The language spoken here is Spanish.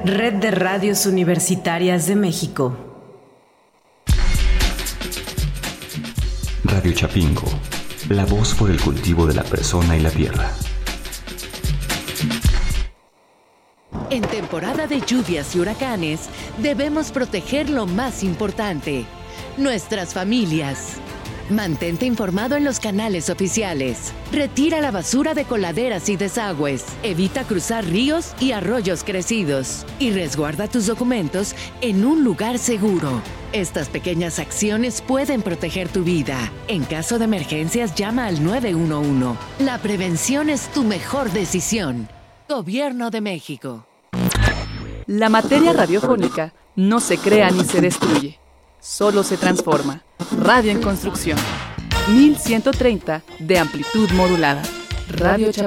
Red de Radios Universitarias de México. Radio Chapingo, la voz por el cultivo de la persona y la tierra. En temporada de lluvias y huracanes, debemos proteger lo más importante, nuestras familias. Mantente informado en los canales oficiales. Retira la basura de coladeras y desagües. Evita cruzar ríos y arroyos crecidos. Y resguarda tus documentos en un lugar seguro. Estas pequeñas acciones pueden proteger tu vida. En caso de emergencias, llama al 911. La prevención es tu mejor decisión. Gobierno de México. La materia radiofónica no se crea ni se destruye, solo se transforma. Radio en construcción. 1130 de amplitud modulada. Radio Chapingo.